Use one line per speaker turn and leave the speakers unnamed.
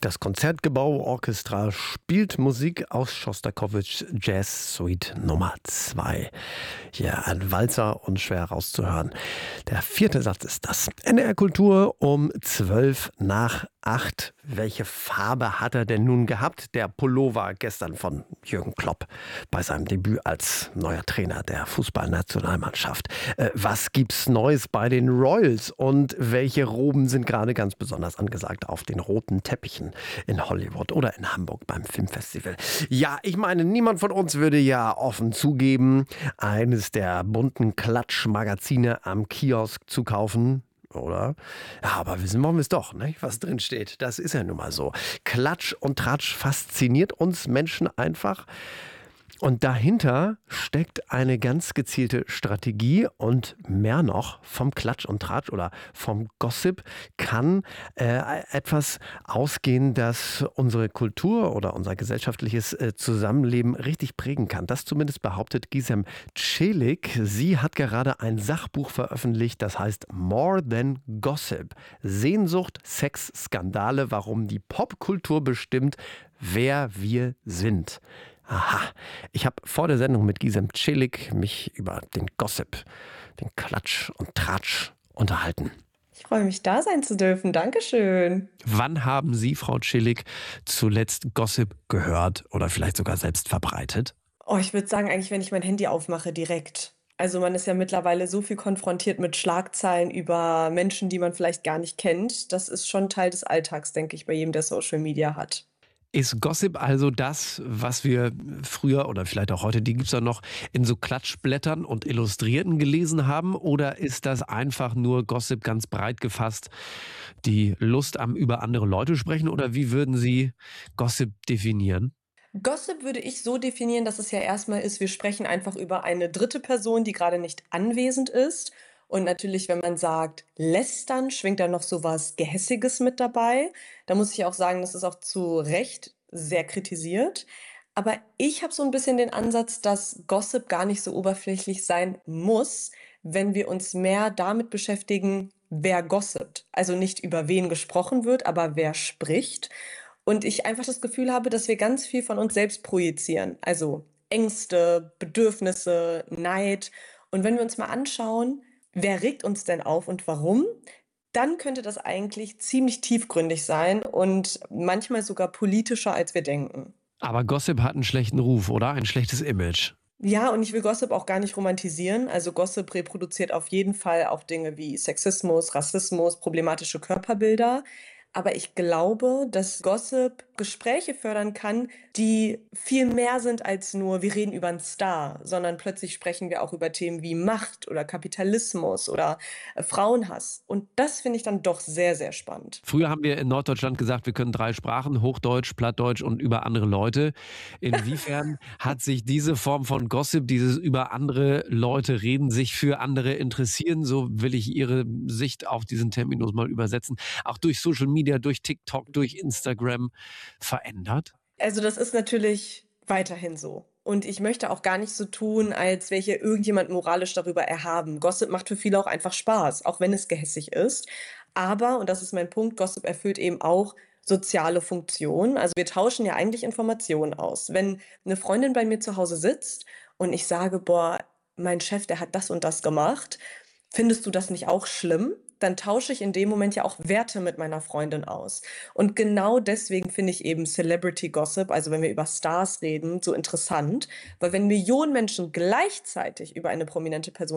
Das Konzertgebauorchester spielt Musik aus Schostakowitschs Jazz Suite Nummer 2. Hier ein Walzer und schwer herauszuhören. Der vierte Satz ist das. NDR Kultur um 7:55. Welche Farbe hat er denn nun gehabt? Der Pullover gestern von Jürgen Klopp bei seinem Debüt als neuer Trainer der Fußballnationalmannschaft. Was gibt's Neues bei den Royals und welche Roben sind gerade ganz besonders angesagt auf den roten Teppichen in Hollywood oder in Hamburg beim Filmfestival? Ja, ich meine, niemand von uns würde ja offen zugeben, eines der bunten Klatschmagazine am Kiosk zu kaufen. Oder? Ja, aber wissen wollen wir es doch, ne? Was drin steht. Das ist ja nun mal so. Klatsch und Tratsch fasziniert uns Menschen einfach. Und dahinter steckt eine ganz gezielte Strategie und mehr noch, vom Klatsch und Tratsch oder vom Gossip kann etwas ausgehen, das unsere Kultur oder unser gesellschaftliches Zusammenleben richtig prägen kann. Das zumindest behauptet Gizem Celik. Sie hat gerade ein Sachbuch veröffentlicht, das heißt More Than Gossip. Sehnsucht, Sex, Skandale, warum die Popkultur bestimmt, wer wir sind. Aha, ich habe vor der Sendung mit Gizem Celik mich über den Gossip, den Klatsch und Tratsch unterhalten.
Ich freue mich, da sein zu dürfen. Dankeschön.
Wann haben Sie, Frau Celik, zuletzt Gossip gehört oder vielleicht sogar selbst verbreitet?
Oh, ich würde sagen, eigentlich, wenn ich mein Handy aufmache, direkt. Also man ist ja mittlerweile so viel konfrontiert mit Schlagzeilen über Menschen, die man vielleicht gar nicht kennt. Das ist schon Teil des Alltags, denke ich, bei jedem, der Social Media hat.
Ist Gossip also das, was wir früher oder vielleicht auch heute, die gibt es ja noch, in so Klatschblättern und Illustrierten gelesen haben? Oder ist das einfach nur Gossip ganz breit gefasst, die Lust am über andere Leute sprechen? Oder wie würden Sie Gossip definieren?
Gossip würde ich so definieren, dass es ja erstmal ist, wir sprechen einfach über eine dritte Person, die gerade nicht anwesend ist. Und natürlich, wenn man sagt, lästern, schwingt da noch so was Gehässiges mit dabei. Da muss ich auch sagen, das ist auch zu Recht sehr kritisiert. Aber ich habe so ein bisschen den Ansatz, dass Gossip gar nicht so oberflächlich sein muss, wenn wir uns mehr damit beschäftigen, wer gossipt. Also nicht über wen gesprochen wird, aber wer spricht. Und ich einfach das Gefühl habe, dass wir ganz viel von uns selbst projizieren. Also Ängste, Bedürfnisse, Neid. Und wenn wir uns mal anschauen, wer regt uns denn auf und warum, dann könnte das eigentlich ziemlich tiefgründig sein und manchmal sogar politischer, als wir denken.
Aber Gossip hat einen schlechten Ruf, oder? Ein schlechtes Image.
Ja, und ich will Gossip auch gar nicht romantisieren. Also Gossip reproduziert auf jeden Fall auch Dinge wie Sexismus, Rassismus, problematische Körperbilder. Aber ich glaube, dass Gossip Gespräche fördern kann, die viel mehr sind als nur, wir reden über einen Star, sondern plötzlich sprechen wir auch über Themen wie Macht oder Kapitalismus oder Frauenhass. Und das finde ich dann doch sehr, sehr spannend.
Früher haben wir in Norddeutschland gesagt, wir können 3 Sprachen, Hochdeutsch, Plattdeutsch und über andere Leute. Inwiefern hat sich diese Form von Gossip, dieses über andere Leute reden, sich für andere interessieren, so will ich Ihre Sicht auf diesen Terminus mal übersetzen, auch durch Social Media, durch TikTok, durch Instagram verändert?
Also das ist natürlich weiterhin so. Und ich möchte auch gar nicht so tun, als wäre hier irgendjemand moralisch darüber erhaben. Gossip macht für viele auch einfach Spaß, auch wenn es gehässig ist. Aber, und das ist mein Punkt, Gossip erfüllt eben auch soziale Funktionen. Also wir tauschen ja eigentlich Informationen aus. Wenn eine Freundin bei mir zu Hause sitzt und ich sage, boah, mein Chef, der hat das und das gemacht, findest du das nicht auch schlimm? Dann tausche ich in dem Moment ja auch Werte mit meiner Freundin aus. Und genau deswegen finde ich eben Celebrity Gossip, also wenn wir über Stars reden, so interessant, weil wenn Millionen Menschen gleichzeitig über eine prominente Person